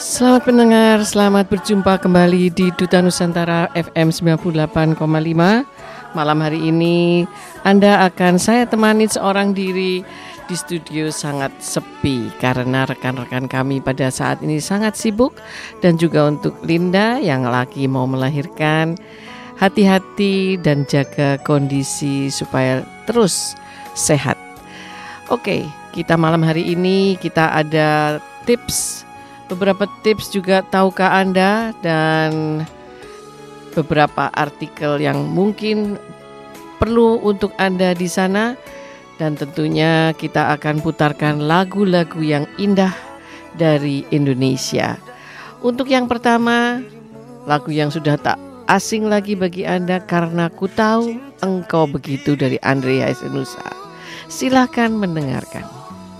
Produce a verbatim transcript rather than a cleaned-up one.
Selamat pendengar, selamat berjumpa kembali di Duta Nusantara F M sembilan puluh delapan koma lima. Malam hari ini Anda akan saya temani seorang diri. Di studio sangat sepi karena rekan-rekan kami pada saat ini sangat sibuk. Dan juga untuk Linda yang lagi mau melahirkan, hati-hati dan jaga kondisi supaya terus sehat. Oke, kita malam hari ini kita ada tips. Beberapa tips juga tahukah Anda, dan beberapa artikel yang mungkin perlu untuk Anda di sana. Dan tentunya kita akan putarkan lagu-lagu yang indah dari Indonesia. Untuk yang pertama, lagu yang sudah tak asing lagi bagi Anda, Karena Ku Tahu Engkau Begitu dari Andre Haisnusa. Silakan mendengarkan.